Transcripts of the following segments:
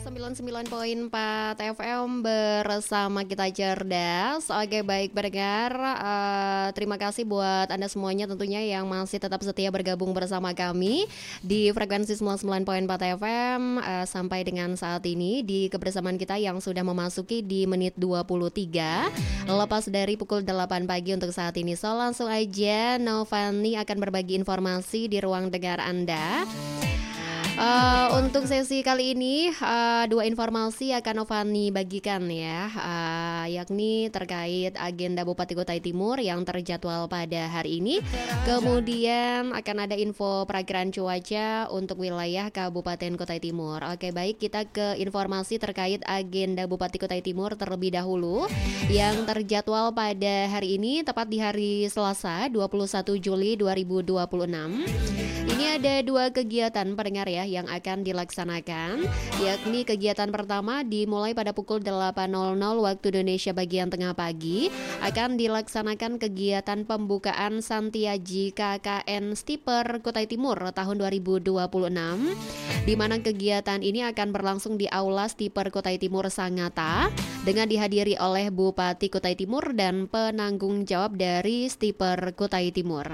99.4 FM bersama kita cerdas. Oke, baik pendengar, terima kasih buat Anda semuanya tentunya yang masih tetap setia bergabung bersama kami di frekuensi 99.4 FM sampai dengan saat ini di kebersamaan kita yang sudah memasuki di menit 23 lepas dari pukul 8 pagi untuk saat ini. So langsung aja Novani akan berbagi informasi di ruang dengar Anda. Untuk sesi kali ini dua informasi akan Novani bagikan ya, yakni terkait agenda Bupati Kutai Timur yang terjadwal pada hari ini. Kemudian akan ada info perakiraan cuaca untuk wilayah Kabupaten Kutai Timur. Oke, baik, kita ke informasi terkait agenda Bupati Kutai Timur terlebih dahulu yang terjadwal pada hari ini, tepat di hari Selasa 21 Juli 2026. Ini ada dua kegiatan pendengar ya yang akan dilaksanakan, yakni kegiatan pertama dimulai pada pukul 8.00 waktu Indonesia bagian tengah pagi, akan dilaksanakan kegiatan pembukaan Santiaji KKN Stiper Kutai Timur tahun 2026, di mana kegiatan ini akan berlangsung di Aula Stiper Kutai Timur Sangatta dengan dihadiri oleh Bupati Kutai Timur dan penanggung jawab dari Stiper Kutai Timur.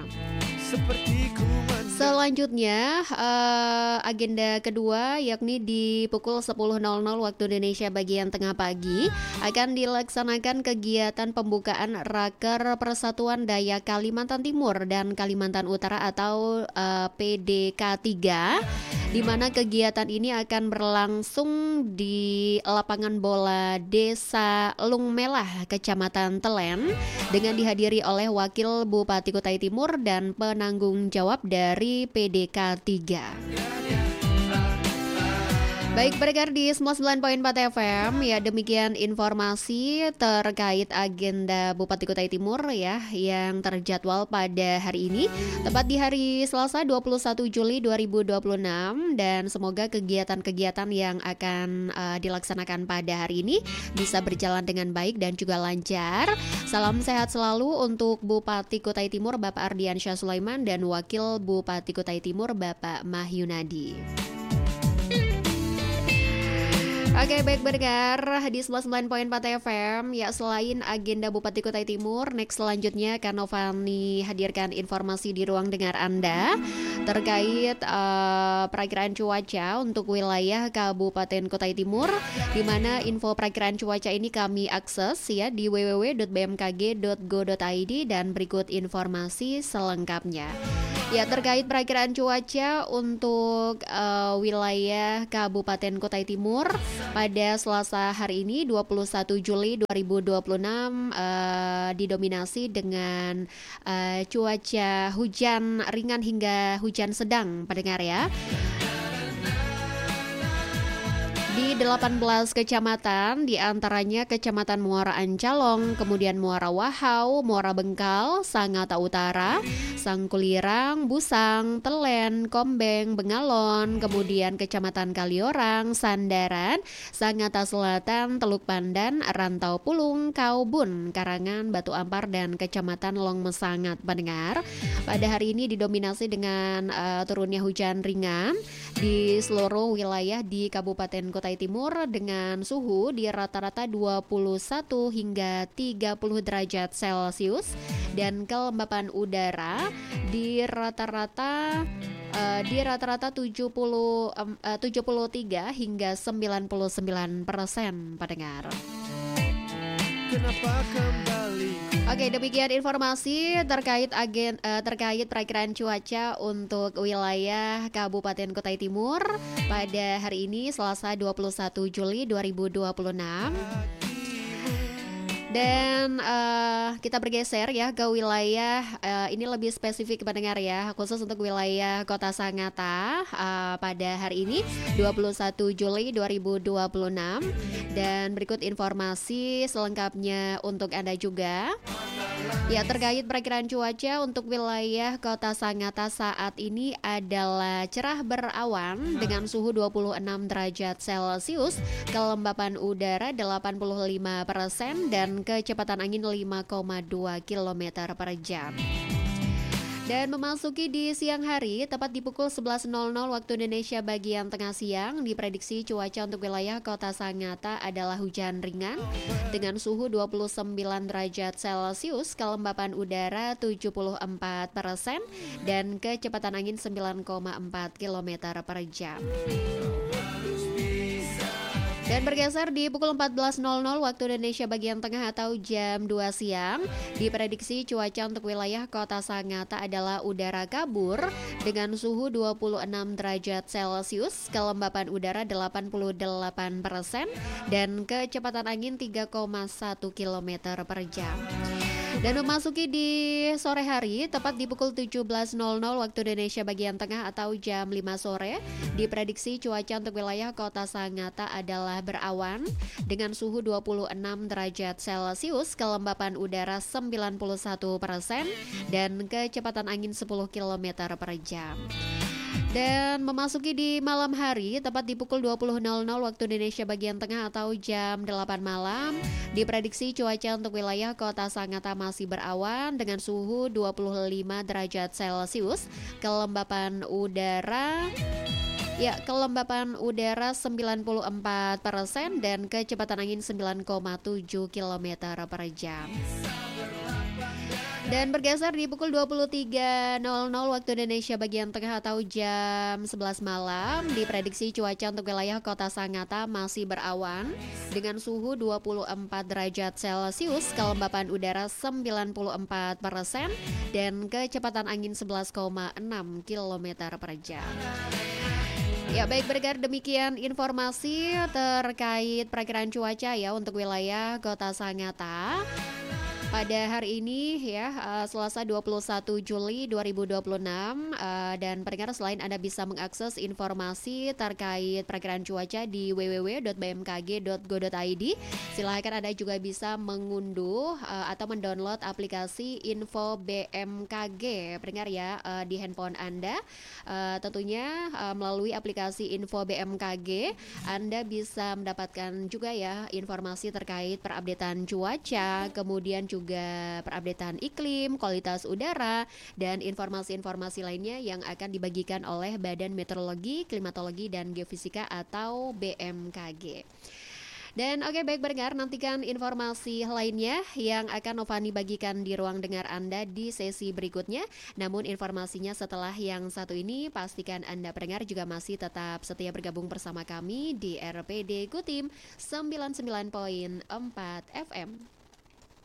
Selanjutnya agenda kedua yakni di pukul 10.00 waktu Indonesia bagian tengah pagi akan dilaksanakan kegiatan pembukaan Raker Persatuan Dayak Kalimantan Timur dan Kalimantan Utara atau PDK 3, di mana kegiatan ini akan berlangsung di lapangan bola Desa Lungmelah, Kecamatan Telen, dengan dihadiri oleh Wakil Bupati Kutai Timur dan penanggung jawab dari PDK 3. Baik, berdengar di 99.4 FM ya, demikian informasi terkait agenda Bupati Kutai Timur ya yang terjadwal pada hari ini, tepat di hari Selasa 21 Juli 2026, dan semoga kegiatan-kegiatan yang akan dilaksanakan pada hari ini bisa berjalan dengan baik dan juga lancar. Salam sehat selalu untuk Bupati Kutai Timur Bapak Ardiansyah Sulaiman dan Wakil Bupati Kutai Timur Bapak Mahyunadi. Oke, baik berdengar di 99.4 FM ya, selain agenda Bupati Kutai Timur, next selanjutnya akan Novani hadirkan informasi di ruang dengar Anda terkait perakiraan cuaca untuk wilayah Kabupaten Kutai Timur, di mana info perakiraan cuaca ini kami akses ya di www.bmkg.go.id, dan berikut informasi selengkapnya. Ya, terkait perakiraan cuaca untuk wilayah Kabupaten Kutai Timur pada Selasa hari ini 21 Juli 2026 didominasi dengan cuaca hujan ringan hingga hujan sedang pendengar ya. Di 18 kecamatan, di antaranya Kecamatan Muara Ancalong, kemudian Muara Wahau, Muara Bengkal, Sangatta Utara, Sangkulirang, Busang, Telen, Kombeng, Bengalon, kemudian Kecamatan Kaliorang, Sandaran, Sangatta Selatan, Teluk Pandan, Rantau Pulung, Kaubun, Karangan, Batu Ampar, dan Kecamatan Long Mesangat pendengar. Pada hari ini didominasi dengan turunnya hujan ringan di seluruh wilayah di Kabupaten Kutai Timur dengan suhu di rata-rata 21 hingga 30 derajat Celcius, dan kelembapan udara di rata-rata 73 hingga 99% pendengar. Oke, demikian informasi terkait perakiraan cuaca untuk wilayah Kabupaten Kutai Timur pada hari ini Selasa 21 Juli 2026. Dan kita bergeser ya ke wilayah ini lebih spesifik pendengar ya, khusus untuk wilayah Kota Sangatta pada hari ini 21 Juli 2026, dan berikut informasi selengkapnya untuk Anda juga. Ya, terkait perakiraan cuaca untuk wilayah Kota Sangatta saat ini adalah cerah berawan dengan suhu 26 derajat Celcius, kelembapan udara 85% dan kecepatan angin 5,2 km per jam. Dan memasuki di siang hari, tepat di pukul 11.00 waktu Indonesia bagian tengah siang, diprediksi cuaca untuk wilayah Kota Sangatta adalah hujan ringan dengan suhu 29 derajat Celcius, kelembapan udara 74% dan kecepatan angin 9,4 km per jam. Dan bergeser di pukul 14.00 waktu Indonesia bagian tengah atau jam 2 siang, diprediksi cuaca untuk wilayah Kota Sangatta adalah udara kabur dengan suhu 26 derajat Celcius, kelembapan udara 88% dan kecepatan angin 3,1 km per jam. Dan memasuki di sore hari, tepat di pukul 17.00 waktu Indonesia bagian tengah atau jam 5 sore, diprediksi cuaca untuk wilayah Kota Sangatta adalah berawan dengan suhu 26 derajat Celcius, kelembapan udara 91% dan kecepatan angin 10 km per jam. Dan memasuki di malam hari, tepat di pukul 20.00 waktu Indonesia bagian tengah atau jam 8 malam, diprediksi cuaca untuk wilayah Kota Sangatta masih berawan dengan suhu 25 derajat Celcius, kelembapan udara 94% dan kecepatan angin 9,7 km per jam. Dan bergeser di pukul 23.00 waktu Indonesia bagian tengah atau jam 11 malam, diprediksi cuaca untuk wilayah Kota Sangatta masih berawan dengan suhu 24 derajat Celcius, kelembapan udara 94% dan kecepatan angin 11,6 km per jam. Ya baik bergar, demikian informasi terkait perakiraan cuaca ya untuk wilayah Kota Sangatta pada hari ini ya, Selasa 21 Juli 2026. Dan pendengar, selain Anda bisa mengakses informasi terkait perakiraan cuaca di www.bmkg.go.id, silahkan Anda juga bisa mengunduh atau mendownload aplikasi Info BMKG pendengar ya, di handphone Anda. Tentunya melalui aplikasi Info BMKG Anda bisa mendapatkan juga ya informasi terkait perupdatean cuaca, kemudian juga perupdatean iklim, kualitas udara, dan informasi-informasi lainnya yang akan dibagikan oleh Badan Meteorologi, Klimatologi, dan Geofisika atau BMKG. Dan oke baik pendengar, nantikan informasi lainnya yang akan Novani bagikan di ruang dengar Anda di sesi berikutnya. Namun informasinya setelah yang satu ini, pastikan Anda pendengar juga masih tetap setia bergabung bersama kami di RPD Kutim 99.4 FM.